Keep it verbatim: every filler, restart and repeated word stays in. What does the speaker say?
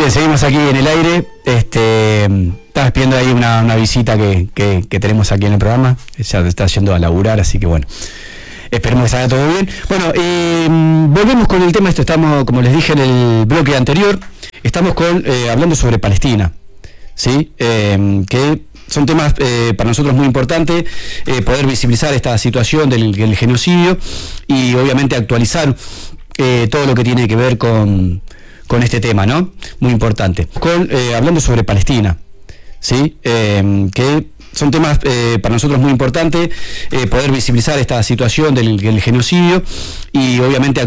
Bien, seguimos aquí en el aire. Este, estaba pidiendo ahí una, una visita que, que, que tenemos aquí en el programa. Ya está yendo a laburar, así que bueno, esperemos que salga todo bien. Bueno, eh, volvemos con el tema. Esto estamos, como les dije en el bloque anterior, estamos con eh, hablando sobre Palestina, ¿sí? Eh, que son temas eh, para nosotros muy importantes, eh, poder visibilizar esta situación del, del genocidio y obviamente actualizar eh, todo lo que tiene que ver con, con este tema, ¿no? Muy importante. Con, eh, hablando sobre Palestina, ¿sí? Eh, que son temas eh, para nosotros muy importantes, eh, poder visibilizar esta situación del, del genocidio y obviamente